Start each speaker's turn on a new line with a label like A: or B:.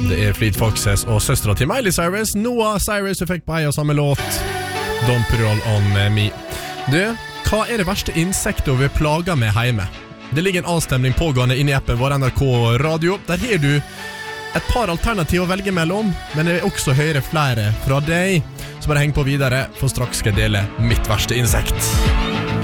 A: Det Fleet Foxes og søstera til Miley Cyrus, Noah Cyrus, du fikk på ei og samme låt, Don't Put It All On Me. Du, hva det verste insektet vi plager med hjemme? Det ligger en avstemning pågående inne i appen vår NRK Radio. Der har du et par alternativer å velge mellom, men jeg vil også høre flere fra deg. Så bare heng på videre, for straks skal jeg dele mitt verste insekt.